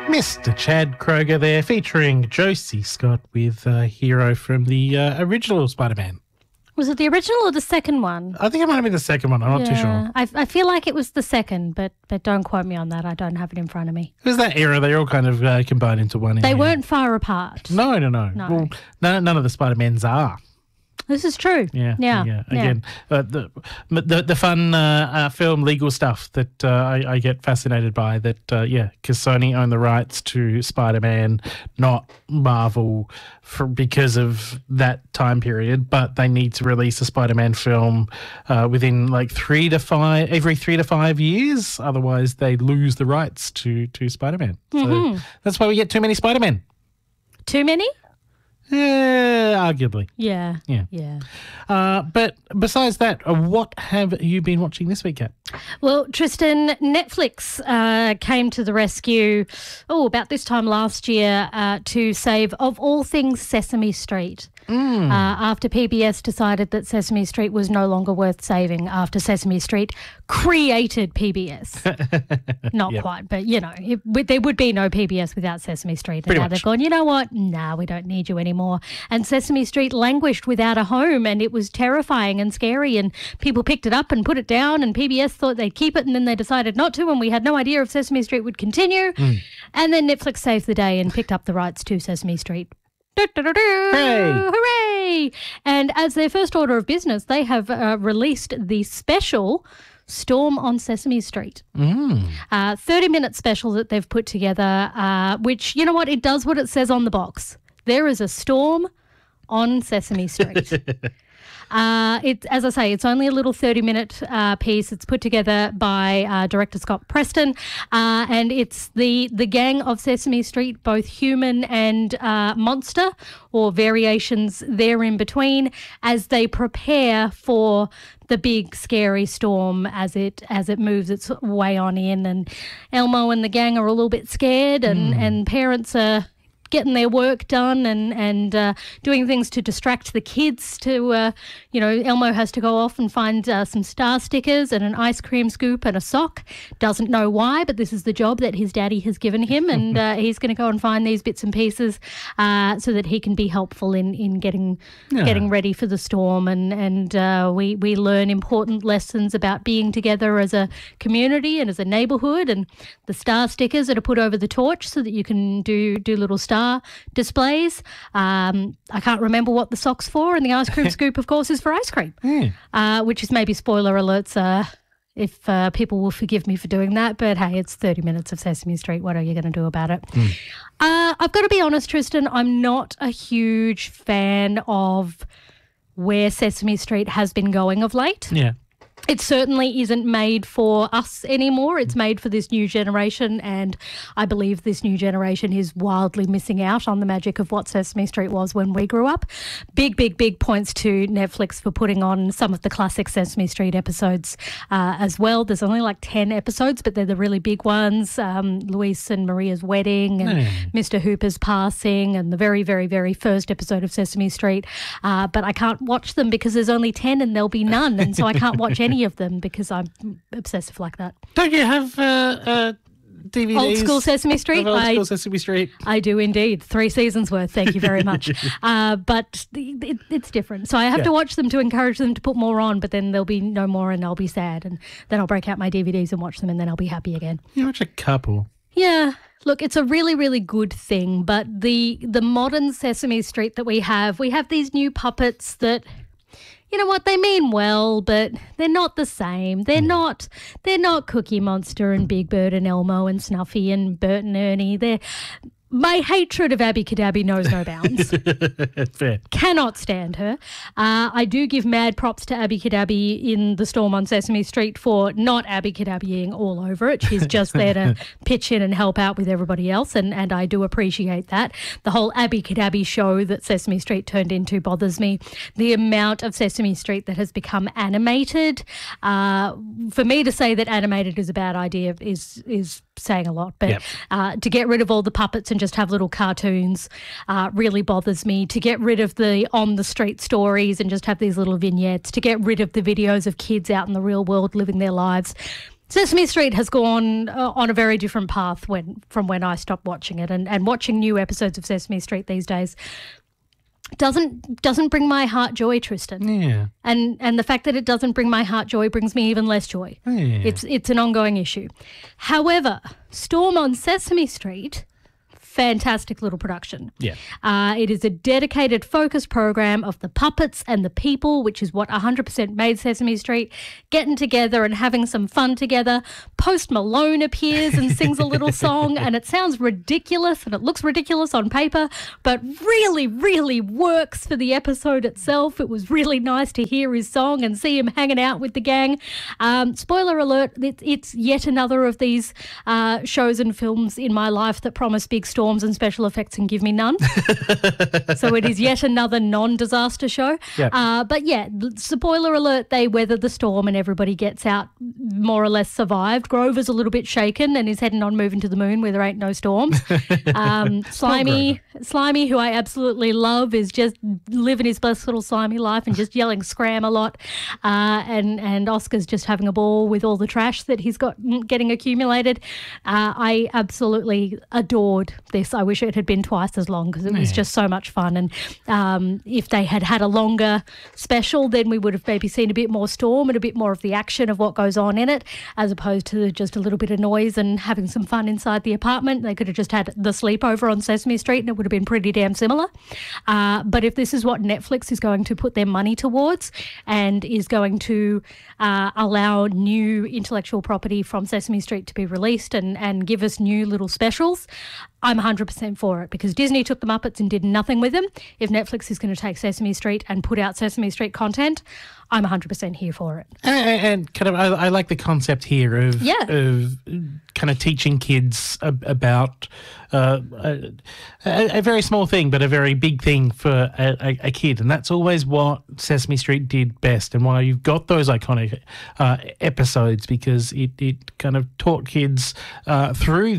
Mr. Chad Kroger there, featuring Josie Scott with Hero from the original Spider-Man. Was it the original or the second one? I think it might have been the second one. I'm not too sure. I feel like it was the second, but don't quote me on that. I don't have it in front of me. It was that era. They all kind of combined into one. They weren't far apart. No. Well, none of the Spider-Mans are. This is true. Yeah. Again, the fun film legal stuff that I get fascinated by. That because Sony own the rights to Spider-Man, not Marvel, because of that time period. But they need to release a Spider-Man film within like 3 to 5 years. Otherwise, they lose the rights to Spider-Man. So that's why we get too many Spider-Men. Too many? Arguably. Yeah. But besides that, what have you been watching this week, Kat? Well, Tristan, Netflix came to the rescue, about this time last year to save, of all things, Sesame Street. After PBS decided that Sesame Street was no longer worth saving after Sesame Street created PBS. Not quite, but, there would be no PBS without Sesame Street. And now they've gone, you know what? Nah, we don't need you anymore. And Sesame Street languished without a home, and it was terrifying and scary, and people picked it up and put it down, and PBS thought they'd keep it, and then they decided not to, and we had no idea if Sesame Street would continue. And then Netflix saved the day and picked up the rights to Sesame Street. Hooray! Hooray! And as their first order of business, they have released the special Storm on Sesame Street. 30-minute special that they've put together, which, you know what, it does what it says on the box. There is a storm on Sesame Street. As I say, it's only a little 30-minute piece. It's put together by director Scott Preston, and it's the gang of Sesame Street, both human and monster, or variations there in between, as they prepare for the big scary storm as it moves its way on in. And Elmo and the gang are a little bit scared, and parents are getting their work done and doing things to distract the kids. Elmo has to go off and find some star stickers and an ice cream scoop and a sock. Doesn't know why, but this is the job that his daddy has given him, and he's going to go and find these bits and pieces so that he can be helpful in getting ready for the storm. And we learn important lessons about being together as a community and as a neighbourhood, and the star stickers that are put over the torch so that you can do little star displays. I can't remember what the sock's for, and the ice cream scoop, of course, is for ice cream, which is maybe spoiler alerts if people will forgive me for doing that. But hey, it's 30 minutes of Sesame Street. What are you going to do about it? I've got to be honest, Tristan, I'm not a huge fan of where Sesame Street has been going of late. Yeah. It certainly isn't made for us anymore. It's made for this new generation, and I believe this new generation is wildly missing out on the magic of what Sesame Street was when we grew up. Big points to Netflix for putting on some of the classic Sesame Street episodes as well. There's only like 10 episodes, but they're the really big ones. Luis and Maria's wedding, and Mr. Hooper's passing, and the very, very, very first episode of Sesame Street. But I can't watch them because there's only 10 and there'll be none, and so I can't watch any of them because I'm obsessive like that. Don't you have DVDs? Old school Sesame Street? Old school Sesame Street. I do indeed. 3 seasons worth. Thank you very much. But it's different. So I have to watch them to encourage them to put more on, but then there'll be no more and I'll be sad. And then I'll break out my DVDs and watch them, and then I'll be happy again. You watch a couple. Yeah. Look, it's a really, really good thing, but the modern Sesame Street that we have these new puppets that, you know what, they mean well, but they're not the same. They're not Cookie Monster and Big Bird and Elmo and Snuffy and Bert and Ernie. My hatred of Abby Cadabby knows no bounds. Fair. Cannot stand her. I do give mad props to Abby Cadabby in The Storm on Sesame Street for not Abby Cadabbying all over it. She's just there to pitch in and help out with everybody else, and I do appreciate that. The whole Abby Cadabby show that Sesame Street turned into bothers me. The amount of Sesame Street that has become animated. For me to say that animated is a bad idea is saying a lot, but to get rid of all the puppets and just have little cartoons really bothers me. To get rid of the on the street stories and just have these little vignettes, to get rid of the videos of kids out in the real world living their lives, Sesame Street has gone on a very different path from when I stopped watching it, and watching new episodes of Sesame Street these days doesn't bring my heart joy, Tristan. Yeah. And the fact that it doesn't bring my heart joy brings me even less joy. Yeah. It's an ongoing issue. However, Storm on Sesame Street, fantastic little production. Yeah. It is a dedicated focus program of the puppets and the people, which is what 100% made Sesame Street, getting together and having some fun together. Post Malone appears and sings a little song, and it sounds ridiculous and it looks ridiculous on paper, but really, really works for the episode itself. It was really nice to hear his song and see him hanging out with the gang. Spoiler alert, it's yet another of these shows and films in my life that promise big storms and special effects and give me none. So it is yet another non-disaster show. Yep. But yeah, spoiler alert, they weather the storm and everybody gets out more or less survived. Grover's a little bit shaken and is heading on moving to the moon where there ain't no storms. Slimy, who I absolutely love, is just living his best little slimy life and just yelling scram a lot. And Oscar's just having a ball with all the trash that he's got getting accumulated. I absolutely adored this. I wish it had been twice as long because it was just so much fun. And if they had had a longer special, then we would have maybe seen a bit more storm and a bit more of the action of what goes on in it, as opposed to just a little bit of noise and having some fun inside the apartment. They could have just had the sleepover on Sesame Street and it would have been pretty damn similar. But if this is what Netflix is going to put their money towards and is going to allow new intellectual property from Sesame Street to be released and give us new little specials, I'm 100% for it, because Disney took the Muppets and did nothing with them. If Netflix is going to take Sesame Street and put out Sesame Street content, I'm 100% here for it. And kind of, I like the concept here of kind of teaching kids about a very small thing, but a very big thing for a kid. And that's always what Sesame Street did best, and why you've got those iconic episodes, because it kind of taught kids through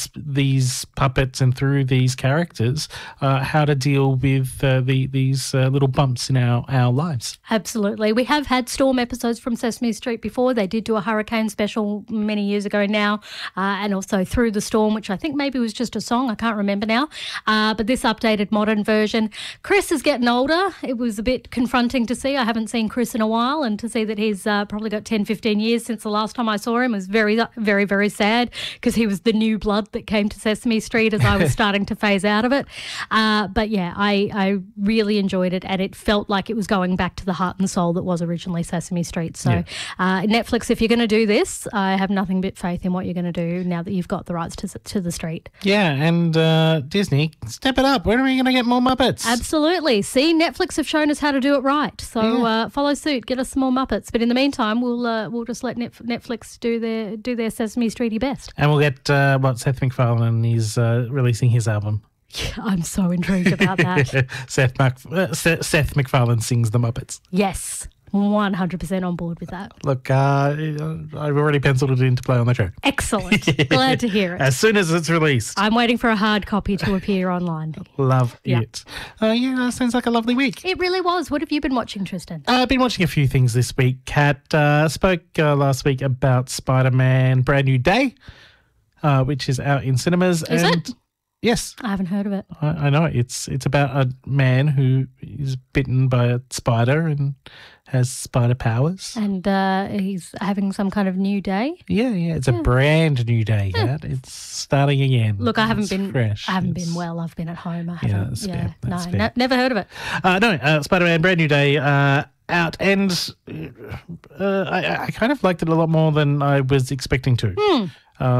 these puppets and through these characters how to deal with these little bumps in our lives. Absolutely. We have had storm episodes from Sesame Street before. They did do a hurricane special many years ago now, and also Through the Storm, which I think maybe was just a song. I can't remember now. But this updated modern version. Chris is getting older. It was a bit confronting to see. I haven't seen Chris in a while, and to see that he's probably got 10, 15 years since the last time I saw him was very, very, very sad, because he was the new blood that came to Sesame Street as I was starting to phase out of it. But yeah, I really enjoyed it, and it felt like it was going back to the heart and soul that was originally Sesame Street. So Netflix, if you're going to do this, I have nothing but faith in what you're going to do now that you've got the rights to the street. Yeah, and Disney, step it up. When are we going to get more Muppets? Absolutely. See, Netflix have shown us how to do it right. So follow suit, get us some more Muppets. But in the meantime, we'll just let Netflix do their Sesame Streety best. And we'll get Seth MacFarlane is releasing his album. Yeah, I'm so intrigued about that. Seth MacFarlane sings the Muppets. Yes, 100% on board with that. Look, I've already penciled it in to play on the show. Excellent. Glad to hear it. As soon as it's released. I'm waiting for a hard copy to appear online. Love it. Sounds like a lovely week. It really was. What have you been watching, Tristan? I've been watching a few things this week. Kat spoke last week about Spider-Man Brand New Day, which is out in cinemas. Is it? Yes. I haven't heard of it. I know. It's about a man who is bitten by a spider and has spider powers. And he's having some kind of new day? Yeah. It's a brand new day, Kat. It's starting again. Look, I haven't been fresh. I haven't been well. I've been at home. I haven't. That's fair. Never heard of it. Spider-Man Brand New Day out, and I kind of liked it a lot more than I was expecting to.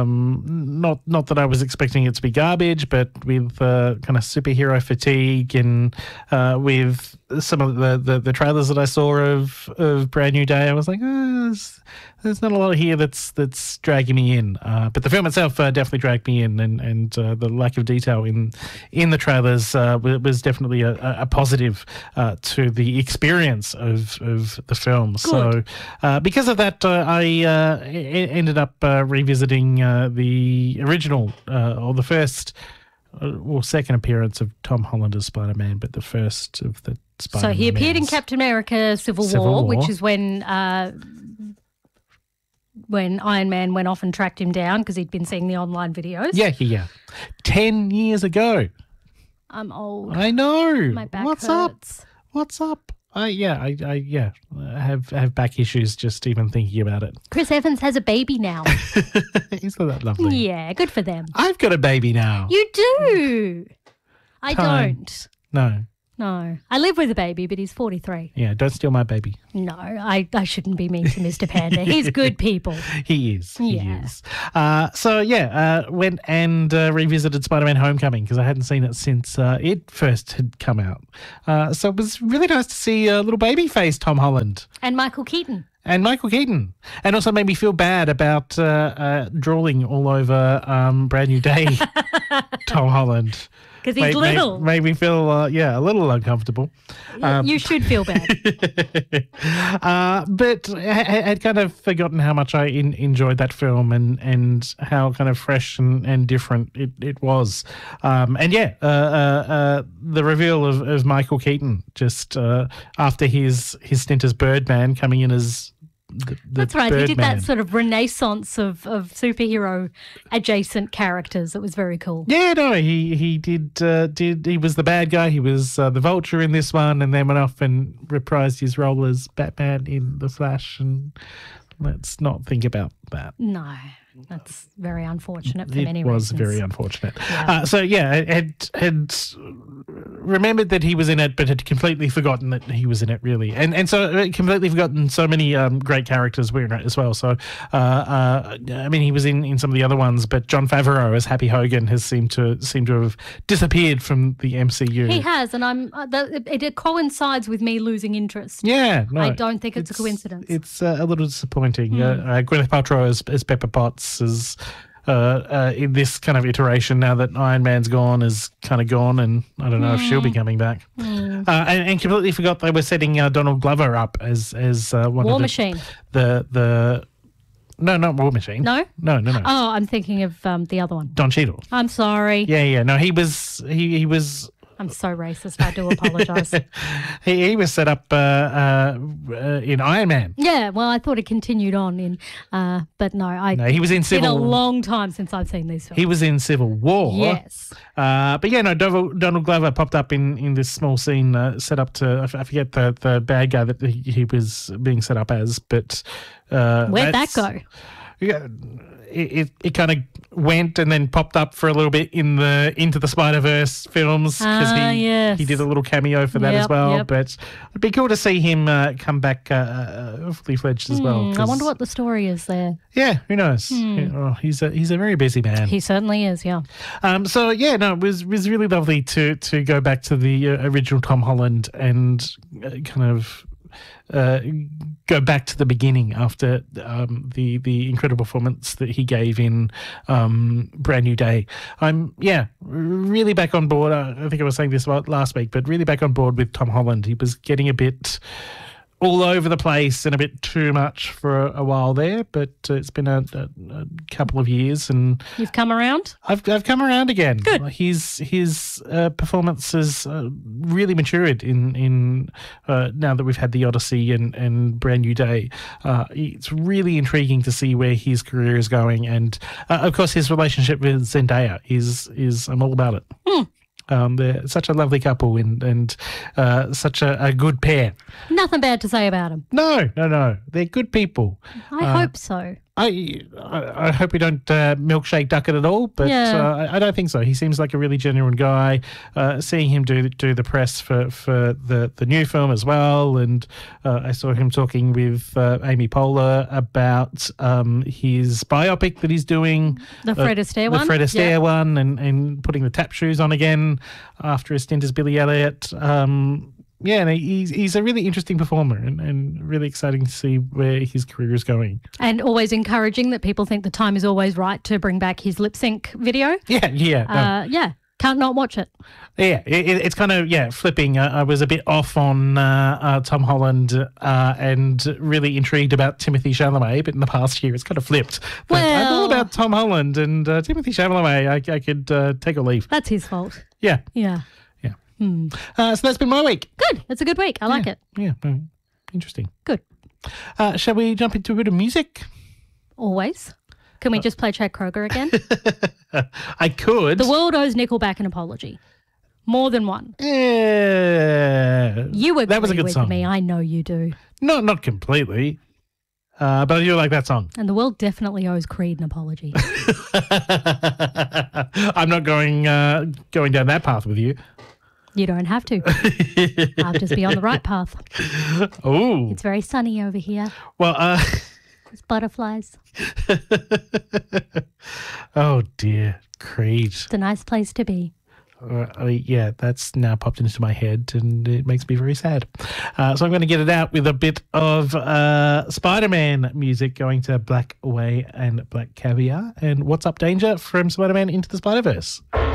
Not that I was expecting it to be garbage, but with kind of superhero fatigue and with some of the trailers that I saw of Brand New Day, I was like, there's not a lot here that's dragging me in. But the film itself definitely dragged me in, and the lack of detail in the trailers was definitely a positive to the experience of the film. Good. So because of that, I ended up revisiting the original or the first or second appearance of Tom Holland as Spider-Man, but the first of the Spider-Man. So he appeared in Captain America Civil War, which is when when Iron Man went off and tracked him down because he'd been seeing the online videos. Yeah. 10 years ago. I'm old. I know. My back What's hurts. up? What's up? I have back issues just even thinking about it. Chris Evans has a baby now. Isn't that lovely? Yeah, good for them. I've got a baby now. You do. I Time. don't. No. I live with a baby, but he's 43. Yeah, don't steal my baby. No, I shouldn't be mean to Mr. Panda. He's good people. He is. He Yeah. is. Went and revisited Spider-Man Homecoming because I hadn't seen it since it first had come out. So it was really nice to see little baby face Tom Holland. And Michael Keaton. And Michael Keaton. And also made me feel bad about drooling all over Brand New Day Tom Holland. Because he's little. Made me feel, a little uncomfortable. You should feel bad. But I had kind of forgotten how much I enjoyed that film and how kind of fresh and different it was. The reveal of Michael Keaton just after his stint as Birdman coming in as That's right. He did Birdman. that sort of renaissance of superhero adjacent characters. It was very cool. Yeah, no, he did. He was the bad guy. He was the Vulture in this one, and then went off and reprised his role as Batman in The Flash. And let's not think about that. No, that's very unfortunate for It many was reasons. very unfortunate. Yeah. I had remembered that he was in it, but had completely forgotten that he was in it, really. And so completely forgotten so many great characters were in it as well. So, he was in some of the other ones, but Jon Favreau as Happy Hogan has seemed to have disappeared from the MCU. He has, and it coincides with me losing interest. Yeah, no, I don't think it's a coincidence. It's a little disappointing. Gwyneth Paltrow as Pepper Potts is in this kind of iteration now that Iron Man's gone is kind of gone, and I don't know if she'll be coming back. And completely forgot they were setting Donald Glover up as one War of the Machine. No, not War Machine. No? No. Oh, I'm thinking of the other one. Don Cheadle. I'm sorry. Yeah. No, he was. I'm so racist. I do apologise. He was set up in Iron Man. Yeah, well, I thought it continued on in, but no, he was in It's been a Civil. long time since I've seen these films. He was in Civil War. Yes. Donald Glover popped up in this small scene set up to, I forget the bad guy that he was being set up as, but... Where'd that go? Yeah, it kind of went and then popped up for a little bit into the Spider-Verse films because yes. he did a little cameo for that as well. Yep. But it'd be cool to see him come back fully fledged as well. I wonder what the story is there. Yeah, who knows? Yeah, he's a very busy man. He certainly is, yeah. It was really lovely to go back to the original Tom Holland and kind of go back to the beginning after the incredible performance that he gave in Brand New Day. I'm really back on board. I think I was saying this last week, but really back on board with Tom Holland. He was getting a bit all over the place and a bit too much for a while there, but it's been a couple of years, and You've come around? I've come around again. Good. His performance has really matured in now that we've had the Odyssey and Brand New Day. It's really intriguing to see where his career is going, and of course his relationship with Zendaya is I'm all about it. They're such a lovely couple and such a good pair. Nothing bad to say about him. No. They're good people. I hope so. I hope we don't milkshake Duckett at all, but I don't think so. He seems like a really genuine guy. Seeing him do the press for the new film as well, and I saw him talking with Amy Poehler about his biopic that he's doing. The Fred Astaire one? The Fred Astaire Yeah. one, and putting the tap shoes on again after his stint as Billy Elliot. And he's a really interesting performer and really exciting to see where his career is going. And always encouraging that people think the time is always right to bring back his lip sync video. Yeah. Can't not watch it. Yeah, it's kind of, flipping. I was a bit off on Tom Holland and really intrigued about Timothée Chalamet, but in the past year it's kind of flipped. But I'm all about Tom Holland and Timothée Chalamet. I could take or leave. That's his fault. Yeah. Yeah. So that's been my week. Good. It's a good week. I like it. Yeah, interesting. Good. Shall we jump into a bit of music? always. Can we just play Chad Kroger again? I could. The world owes Nickelback an apology. More than one. Yeah. You agree That was a good with song. me. I know you do. Not completely. But I do like that song. And the world definitely owes Creed an apology. I'm not going down that path with you. You don't have to. I'll just be on the right path. Oh. It's very sunny over here. Well, There's butterflies. oh dear, Creed. It's a nice place to be. Yeah, that's now popped into my head and it makes me very sad. So I'm going to get it out with a bit of Spider-Man music going to Black Away and Black Caviar. And What's Up Danger from Spider-Man Into the Spider-Verse.